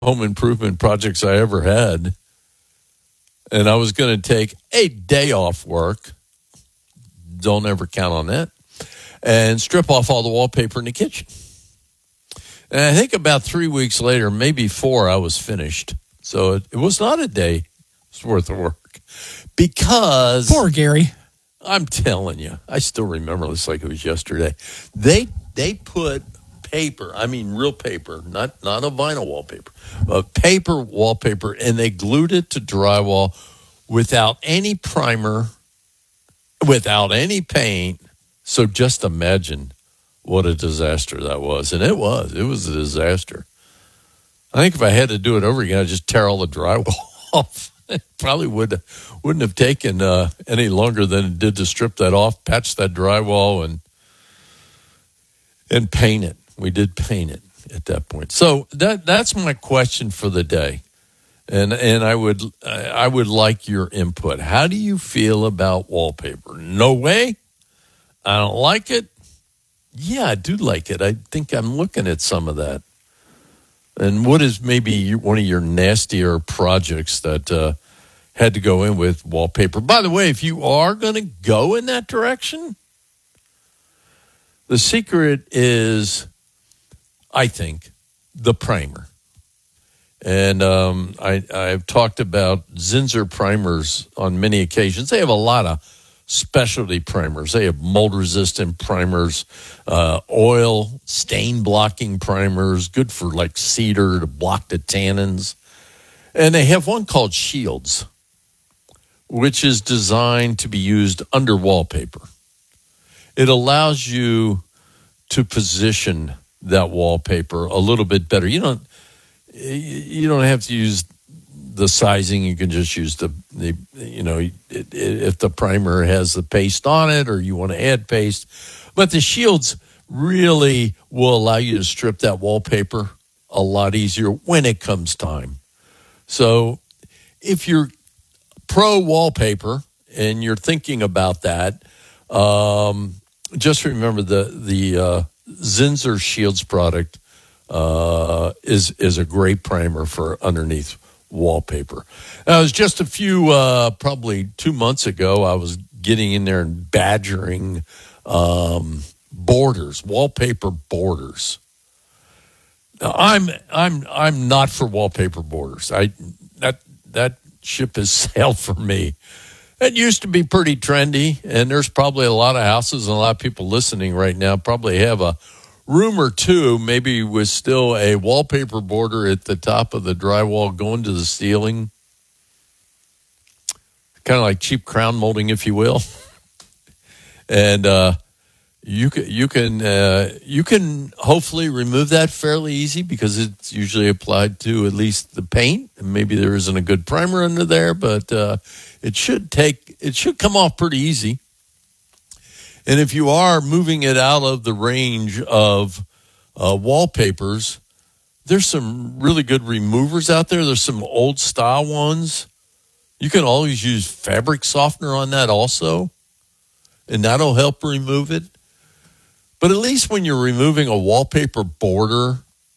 home improvement projects I ever had. And I was going to take a day off work. Don't ever count on that. And strip off all the wallpaper in the kitchen. And I think about 3 weeks later, maybe 4, I was finished. So it was not a day's worth of work. Because... Poor Gary. I'm telling you, I still remember this like it was yesterday. They put paper, I mean real paper, not a vinyl wallpaper, but paper wallpaper, and they glued it to drywall without any primer, without any paint. So just imagine what a disaster that was. And it was a disaster. I think if I had to do it over again, I'd just tear all the drywall off. It probably wouldn't have taken any longer than it did to strip that off, patch that drywall, and paint it. We did paint it at that point. So that's my question for the day, and I would like your input. How do you feel about wallpaper? No way. I don't like it. Yeah, I do like it. I think I'm looking at some of that. And what is maybe one of your nastier projects that had to go in with wallpaper? By the way, if you are going to go in that direction, the secret is, I think, the primer. And I've talked about Zinsser primers on many occasions. They have a lot of specialty primers. They have mold-resistant primers, oil stain-blocking primers, good for like cedar to block the tannins. And they have one called Shields, which is designed to be used under wallpaper. It allows you to position that wallpaper a little bit better. You don't have to use the sizing. You can just use if the primer has the paste on it or you want to add paste. But the Shields really will allow you to strip that wallpaper a lot easier when it comes time. So if you're pro wallpaper and you're thinking about that, just remember the Zinsser Shields product is a great primer for underneath wallpaper. Now, it was just a few, probably 2 months ago, I was getting in there and badgering borders, wallpaper borders. Now, I'm not for wallpaper borders. That ship has sailed for me. It used to be pretty trendy, and there's probably a lot of houses and a lot of people listening right now probably have a room or two, maybe with still a wallpaper border at the top of the drywall going to the ceiling. Kind of like cheap crown molding, if you will. And you can hopefully remove that fairly easy because it's usually applied to at least the paint. And maybe there isn't a good primer under there, but it should come off pretty easy. And if you are moving it out of the range of wallpapers, there's some really good removers out there. There's some old style ones. You can always use fabric softener on that also, and that'll help remove it. But at least when you're removing a wallpaper border,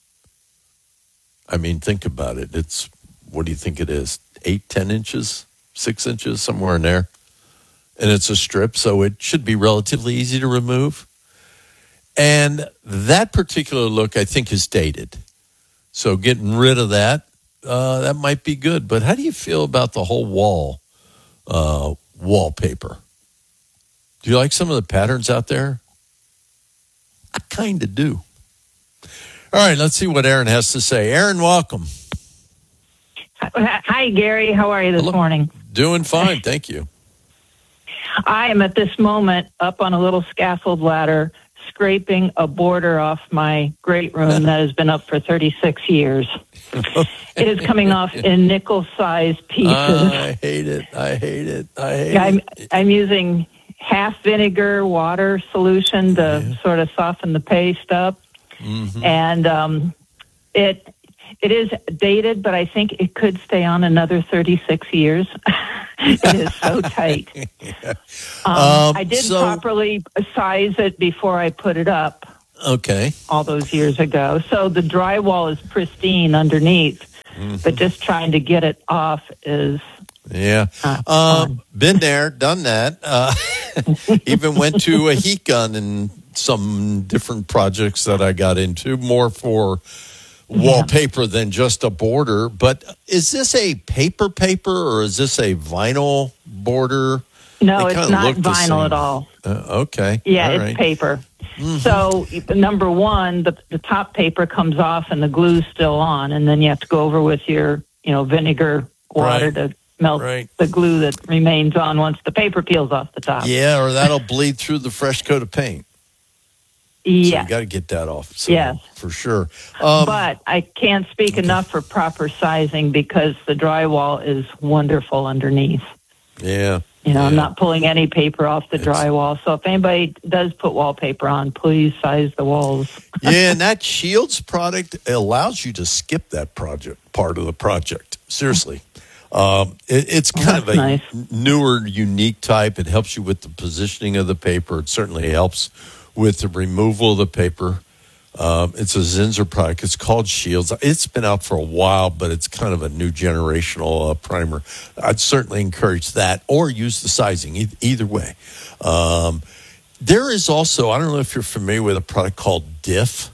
I mean, think about it. It's, what do you think it is? 8, 10 inches, 6 inches, somewhere in there. And it's a strip, so it should be relatively easy to remove. And that particular look, I think, is dated. So getting rid of that, that might be good. But how do you feel about the whole wall wallpaper? Do you like some of the patterns out there? I kind of do. All right, let's see what Aaron has to say. Aaron, welcome. Hi, Gary. How are you this morning? Doing fine, thank you. I am at this moment up on a little scaffold ladder scraping a border off my great room that has been up for 36 years. It is coming off in nickel-sized pieces. I hate it. I'm using half vinegar water solution to sort of soften the paste up. Mm-hmm. And it is dated, but I think it could stay on another 36 years. It is so tight. I did properly size it before I put it up. Okay. All those years ago. So the drywall is pristine underneath. but just trying to get it off is Yeah. Been there, done that. Even went to a heat gun and some different projects that I got into, more for wallpaper than just a border. But is this a paper or is this a vinyl border? No, it's not vinyl at all. Okay. Yeah, all it's right. paper. So number one, the top paper comes off and the glue's still on, and then you have to go over with your, vinegar water Right. to melt Right. the glue that remains on once the paper peels off the top. Yeah, or that'll bleed through the fresh coat of paint. So Yeah. you got to get that off. So, Yes. for sure. But I can't speak enough for proper sizing because the drywall is wonderful underneath. Yeah. I'm not pulling any paper off the drywall. So if anybody does put wallpaper on, please size the walls. Yeah, and that Shields product allows you to skip that part of the project. Seriously. It's kind of a nice. newer, unique type. It helps you with the positioning of the paper. It certainly helps with the removal of the paper. It's a Zinsser product. It's called Shields. It's been out for a while, but it's kind of a new generational primer. I'd certainly encourage that, or use the sizing, either way. There is also, I don't know if you're familiar with a product called Diff.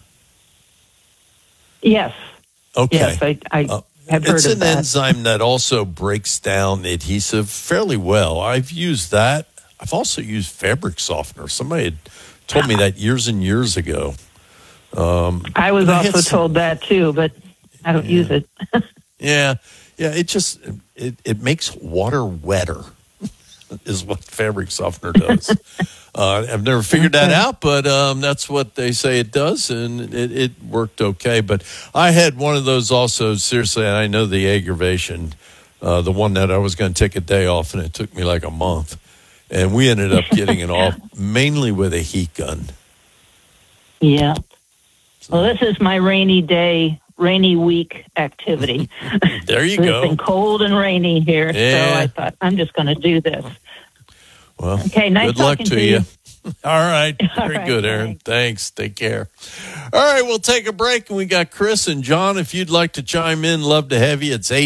Yes. Okay. Yes, I have heard It's of an that. enzyme that also breaks down adhesive fairly well. I've used that. I've also used fabric softener. Somebody had told me that years and years ago. I was also told that too, but I don't use it. Yeah. It makes water wetter is what fabric softener does. I've never figured that out, but that's what they say it does, and it worked okay. But I had one of those also, seriously, and I know the aggravation, the one that I was going to take a day off, and it took me like a month. And we ended up getting it off mainly with a heat gun. Yeah. Well, this is my rainy week activity. There you It's go. been cold and rainy here, Yeah. so I thought I'm just going to do this. Well, Okay, nice good luck talking to to you. you. All right. All Very right, good, Aaron. Thanks. Take care. All right, we'll take a break, and we got Chris and John. If you'd like to chime in, love to have you. It's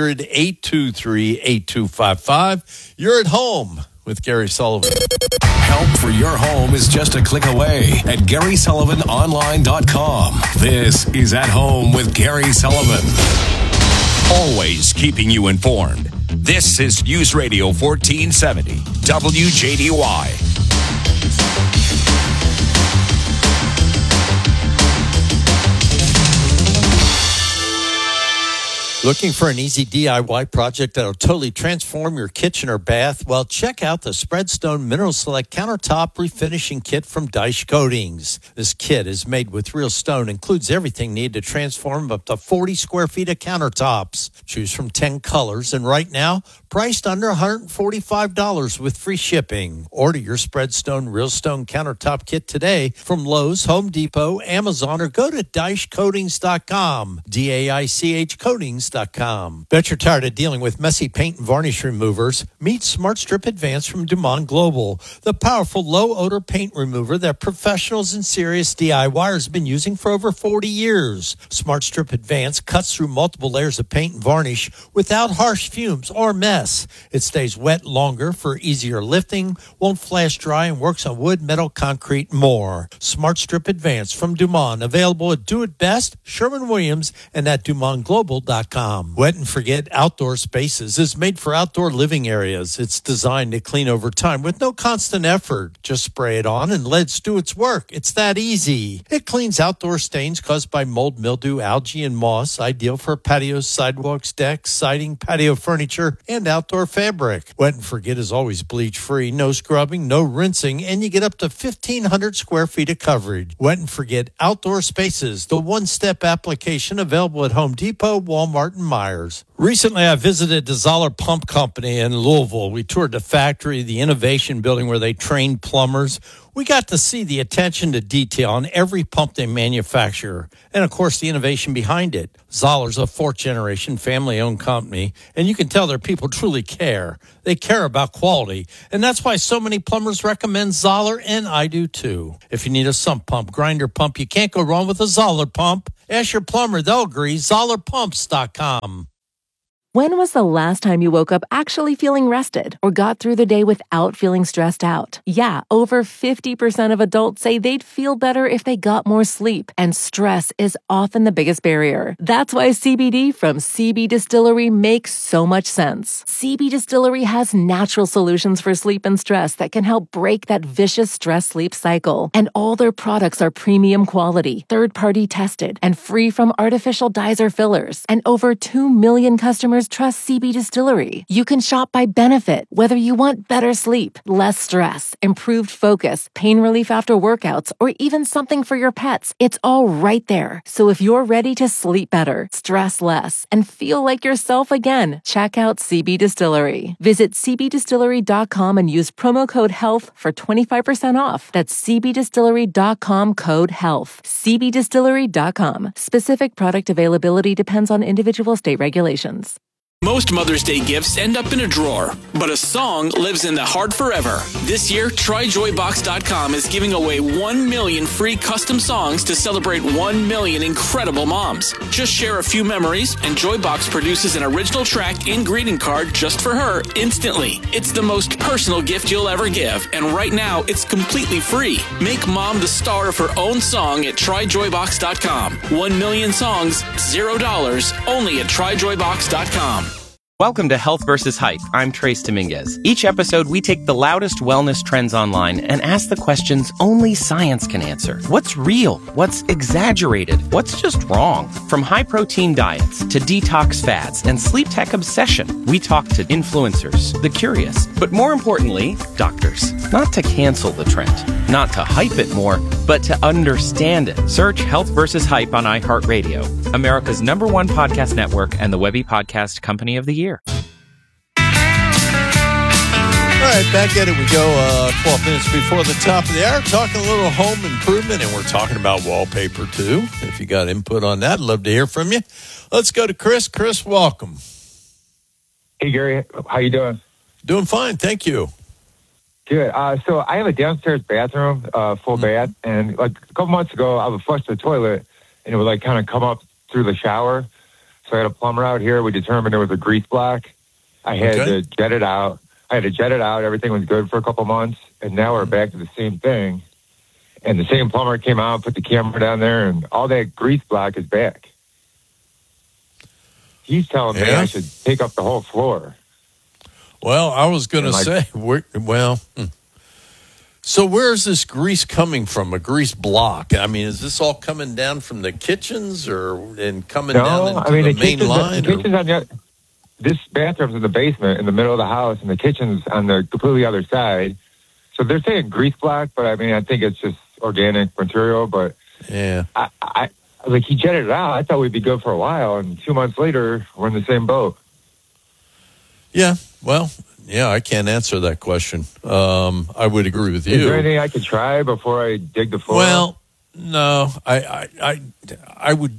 800-823-8255. You're at home with Gary Sullivan. Help for your home is just a click away at GarySullivanOnline.com. This is At Home with Gary Sullivan. Always keeping you informed. This is News Radio 1470, WJDY. Looking for an easy DIY project that'll totally transform your kitchen or bath? Well, check out the Spreadstone Mineral Select Countertop Refinishing Kit from Dyche Coatings. This kit is made with real stone, includes everything needed to transform up to 40 square feet of countertops. Choose from 10 colors, and right now, priced under $145 with free shipping. Order your Spreadstone Real Stone Countertop Kit today from Lowe's, Home Depot, Amazon, or go to DycheCoatings.com. DAICH Coatings.com. Bet you're tired of dealing with messy paint and varnish removers. Meet Smart Strip Advance from Dumont Global, the powerful low-odor paint remover that professionals and serious DIYers have been using for over 40 years. Smart Strip Advance cuts through multiple layers of paint and varnish without harsh fumes or mess. It stays wet longer for easier lifting, won't flash dry, and works on wood, metal, concrete, and more. Smart Strip Advance from Dumont, available at Do It Best, Sherwin-Williams, and at DumontGlobal.com. Wet and Forget Outdoor Spaces is made for outdoor living areas. It's designed to clean over time with no constant effort. Just spray it on and let it do its work. It's that easy. It cleans outdoor stains caused by mold, mildew, algae, and moss, ideal for patios, sidewalks, decks, siding, patio furniture, and outdoor fabric. Wet and Forget is always bleach-free, no scrubbing, no rinsing, and you get up to 1,500 square feet of coverage. Wet and Forget Outdoor Spaces, the one-step application available at Home Depot, Walmart, and Myers. Recently, I visited the Zoller Pump Company in Louisville. We toured the factory, the innovation building where they train plumbers. We got to see the attention to detail on every pump they manufacture, and of course, the innovation behind it. Zoller's a fourth-generation family-owned company, and you can tell their people truly care. They care about quality, and that's why so many plumbers recommend Zoller, and I do too. If you need a sump pump, grinder pump, you can't go wrong with a Zoller pump. Ask your plumber. They'll agree. ZollerPumps.com. When was the last time you woke up actually feeling rested or got through the day without feeling stressed out? Yeah, over 50% of adults say they'd feel better if they got more sleep, and stress is often the biggest barrier. That's why CBD from CB Distillery makes so much sense. CB Distillery has natural solutions for sleep and stress that can help break that vicious stress-sleep cycle. And all their products are premium quality, third-party tested, and free from artificial dyes or fillers. And over 2 million customers trust CB Distillery. You can shop by benefit, whether you want better sleep, less stress, improved focus, pain relief after workouts, or even something for your pets. It's all right there. So if you're ready to sleep better, stress less, and feel like yourself again, check out CB Distillery. Visit cbdistillery.com and use promo code HEALTH for 25% off. That's cbdistillery.com, code HEALTH. cbdistillery.com. Specific product availability depends on individual state regulations. Most Mother's Day gifts end up in a drawer, but a song lives in the heart forever. This year, TryJoyBox.com is giving away 1 million free custom songs to celebrate 1 million incredible moms. Just share a few memories, and Joybox produces an original track and greeting card just for her instantly. It's the most personal gift you'll ever give, and right now, it's completely free. Make mom the star of her own song at TryJoyBox.com. 1 million songs, $0, only at TryJoyBox.com. Welcome to Health vs. Hype. I'm Trace Dominguez. Each episode, we take the loudest wellness trends online and ask the questions only science can answer. What's real? What's exaggerated? What's just wrong? From high-protein diets to detox fads and sleep tech obsession, we talk to influencers, the curious, but more importantly, doctors. Not to cancel the trend, not to hype it more, but to understand it. Search Health vs. Hype on iHeartRadio, America's #1 podcast network and the Webby Podcast Company of the Year. All right, back at it we go. 12 minutes before the top of the hour, talking a little home improvement, and we're talking about wallpaper too. If you got input on that, I'd love to hear from you. Let's go to Chris. Chris, welcome. Hey, Gary. How you doing? Doing fine, thank you. Good. So I have a downstairs bathroom, full bath, and like a couple months ago, I would flush the toilet, and it would like kind of come up through the shower. So I had a plumber out here. We determined there was a grease block. I had to jet it out. Everything was good for a couple months, and now we're back to the same thing. And the same plumber came out, put the camera down there, and all that grease block is back. He's telling me I should take up the whole floor. Well, I was going to say, so where's this grease coming from? A grease block? I mean, is this all coming down from the kitchens and coming down into the main line? This bathroom's in the basement, in the middle of the house, and the kitchen's on the completely other side. So they're saying grease block, but I mean, I think it's just organic material. But yeah, I like he jetted it out. I thought we'd be good for a while, and 2 months later, we're in the same boat. Yeah, well, yeah, I can't answer that question. I would agree with you. Is there anything I could try before I dig the floor? Well, no, I would.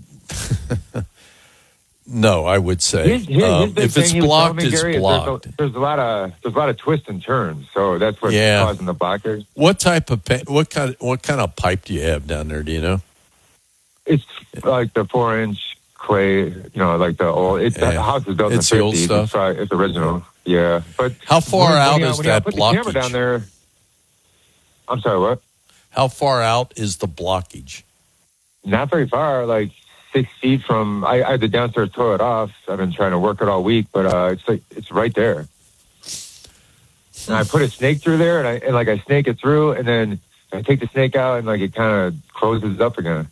No, I would say if it's blocked, it's blocked. There's a lot of twists and turns, so that's what's causing the blockers. What type of what kind of pipe do you have down there? Do you know? It's like the 4-inch clay, like the old. The house is built in the 50s. Old stuff. It's original. Yeah, but how far out is that blockage? The camera down there. I'm sorry, what? How far out is the blockage? Not very far, like 6 feet from. I had the downstairs toilet off. I've been trying to work it all week, but it's right there. And I put a snake through there, and I snake it through, and then I take the snake out, and it kind of closes up again.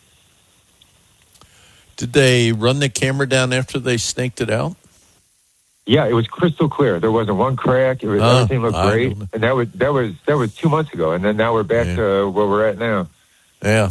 Did they run the camera down after they snaked it out? Yeah, it was crystal clear. There wasn't one crack. It was everything looked great, and that was 2 months ago, and then now we're back to where we're at now. Yeah.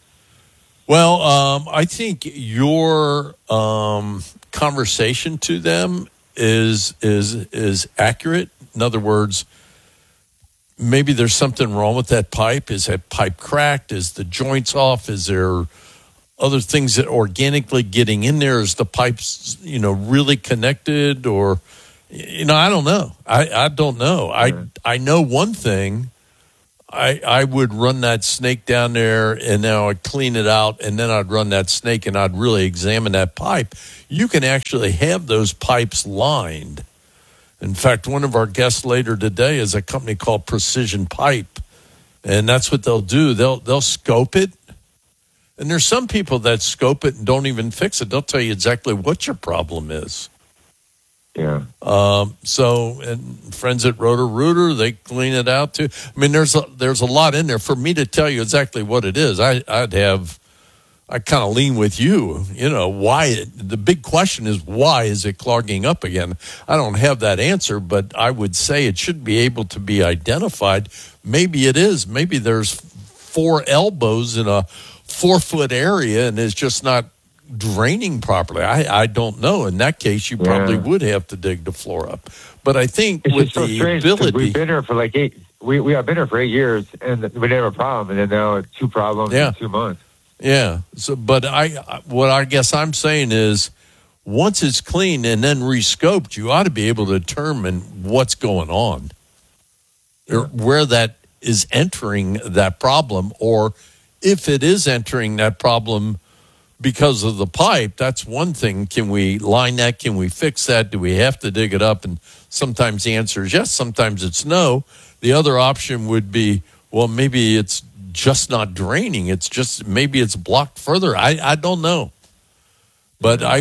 Well, I think your conversation to them is accurate. In other words, maybe there's something wrong with that pipe. Is that pipe cracked? Is the joints off? Is there other things that organically getting in there? Is the pipes, really connected? Or, I don't know. I don't know. I know one thing. I would run that snake down there, and now I'd clean it out, and then I'd run that snake, and I'd really examine that pipe. You can actually have those pipes lined. In fact, one of our guests later today is a company called Precision Pipe, and that's what they'll do. They'll scope it, and there's some people that scope it and don't even fix it. They'll tell you exactly what your problem is. Yeah. And friends at Roto-Rooter, they clean it out too. I mean, there's a lot in there for me to tell you exactly what it is. I kind of lean with you. You know, why? The big question is, why is it clogging up again? I don't have that answer, but I would say it should be able to be identified. Maybe it is. Maybe there's 4 elbows in a 4-foot area and it's just not draining properly. I don't know. In that case, you probably would have to dig the floor up. But I think it's with just so the strange, ability, we've been here for like 8. We have been here for 8 years, and we didn't have a problem, and then now it's 2 problems in 2 months. Yeah. So, but what I guess I'm saying is, once it's cleaned and then rescoped, you ought to be able to determine what's going on, or where that is entering that problem, or if it is entering that problem because of the pipe. That's one thing. Can we line that? Can we fix that? Do we have to dig it up? And sometimes the answer is yes. Sometimes it's no. The other option would be, well, maybe it's just not draining. It's just, maybe it's blocked further. I don't know. But I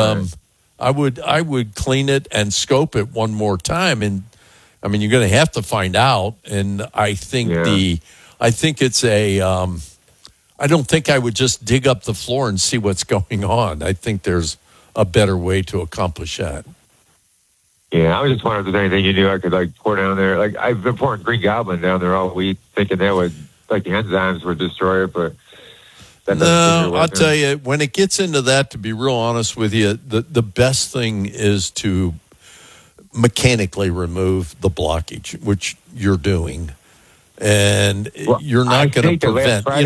would clean it and scope it one more time. And I mean, you're going to have to find out. And I think it's I don't think I would just dig up the floor and see what's going on. I think there's a better way to accomplish that. Yeah, I was just wondering if there's anything you knew I could like pour down there. Like I've been pouring Green Goblin down there all week, thinking that would, like, the enzymes would destroy it, but that no, I'll tell you, when it gets into that, to be real honest with you, the best thing is to mechanically remove the blockage, which you're doing. And you're not going to prevent, Friday,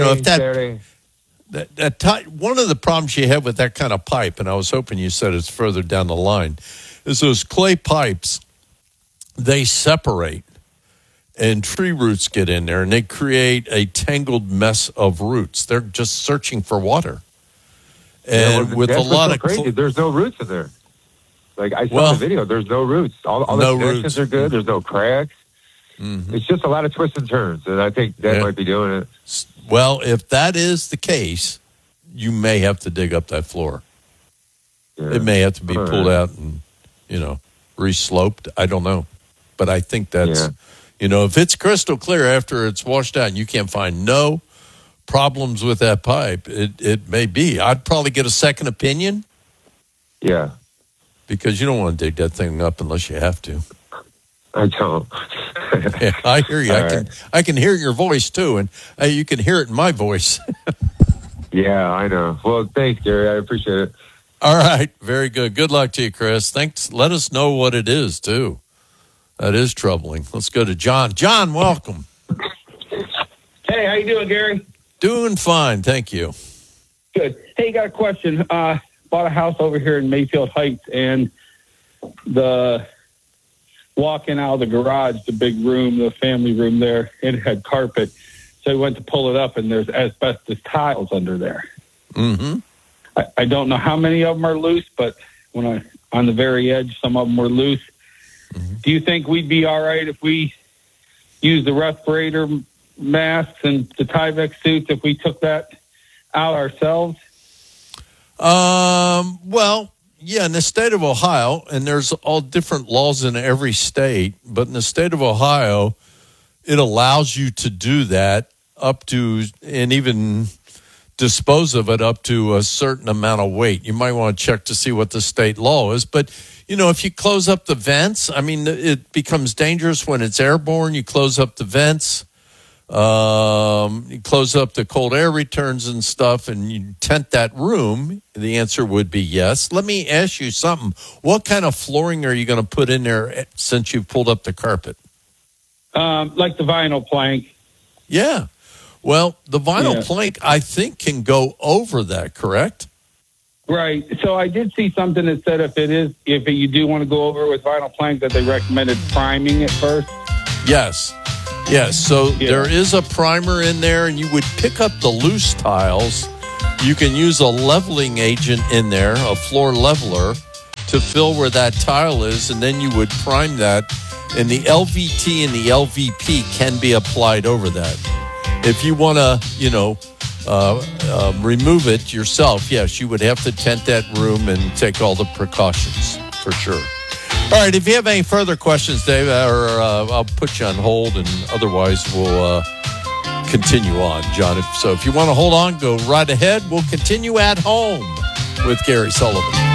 if one of the problems you have with that kind of pipe, and I was hoping you said it's further down the line, is those clay pipes, they separate and tree roots get in there and they create a tangled mess of roots. They're just searching for water. And with a lot of crazy, there's no roots in there. Like I saw the video, there's no roots. All the connections are good. There's no cracks. Mm-hmm. It's just a lot of twists and turns, and I think that might be doing it. Well, if that is the case, you may have to dig up that floor. Yeah. It may have to be pulled out and, re-sloped. I don't know. But I think that's, if it's crystal clear after it's washed out and you can't find no problems with that pipe, it may be. I'd probably get a second opinion. Yeah. Because you don't want to dig that thing up unless you have to. I don't. Yeah, I hear you. I can hear your voice too, and you can hear it in my voice. Yeah, I know. Well, thanks, Gary. I appreciate it. All right, very good. Good luck to you, Chris. Thanks. Let us know what it is too. That is troubling. Let's go to John. John, welcome. Hey, how you doing, Gary? Doing fine, thank you. Good. Hey, got a question. Bought a house over here in Mayfield Heights, and the walking out of the garage, the big room, the family room there, it had carpet. So we went to pull it up, and there's asbestos tiles under there. Mm-hmm. I don't know how many of them are loose, but on the very edge, some of them were loose. Mm-hmm. Do you think we'd be all right if we used the respirator masks and the Tyvek suits if we took that out ourselves? Well, yeah, in the state of Ohio, and there's all different laws in every state, but in the state of Ohio, it allows you to do that up to, and even dispose of it up to a certain amount of weight. You might want to check to see what the state law is. But, if you close up the vents, I mean, it becomes dangerous when it's airborne. You close up the vents. You close up the cold air returns and stuff, and you tent that room. The answer would be yes. Let me ask you something. What kind of flooring are you going to put in there since you've pulled up the carpet? Like the vinyl plank. Yeah. Well, the vinyl plank, I think, can go over that, correct? Right. So I did see something that said if you do want to go over it with vinyl plank, that they recommended priming it first. Yes. Yes, so there is a primer in there, and you would pick up the loose tiles. You can use a leveling agent in there, a floor leveler, to fill where that tile is, and then you would prime that. And the LVT and the LVP can be applied over that. If you want to, remove it yourself, yes, you would have to tent that room and take all the precautions for sure. All right, if you have any further questions, Dave, or I'll put you on hold, and otherwise we'll continue on, John. If you want to hold on, go right ahead. We'll continue at home with Gary Sullivan.